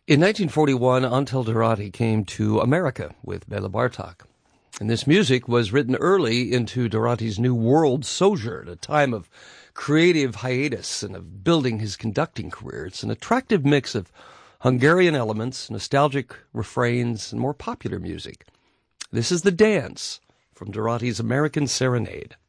In 1941, Antal Dorati came to America with Bela Bartok. And this music was written early into Dorati's New World sojourn, a time of creative hiatus and of building his conducting career. It's an attractive mix of Hungarian elements, nostalgic refrains, and more popular music. This is The Dance from Dorati's American Serenade.